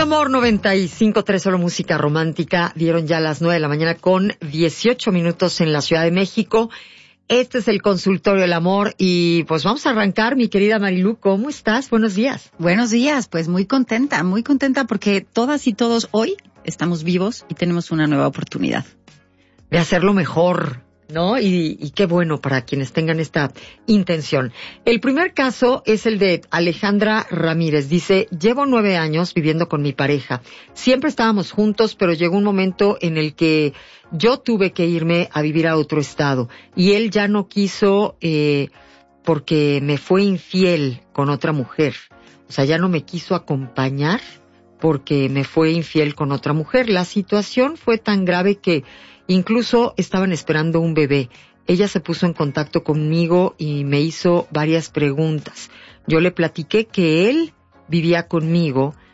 Amor 95.3, solo música romántica. Dieron ya las 9 de la mañana con 18 minutos en la Ciudad de México. Este es el Consultorio del Amor y pues vamos a arrancar, mi querida Marilú. ¿Cómo estás? Buenos días. Buenos días, pues muy contenta porque todas y todos hoy estamos vivos y tenemos una nueva oportunidad. De hacerlo mejor, ¿no? Y qué bueno para quienes tengan esta intención. El primer caso es el de Alejandra Ramírez. Dice, llevo 9 años viviendo con mi pareja. Siempre estábamos juntos, pero llegó un momento en el que yo tuve que irme a vivir a otro estado. Y él ya no quiso porque me fue infiel con otra mujer. O sea, ya no me quiso acompañar porque me fue infiel con otra mujer. La situación fue tan grave que incluso estaban esperando un bebé. Ella se puso en contacto conmigo y me hizo varias preguntas. Yo le platiqué que él vivía conmigo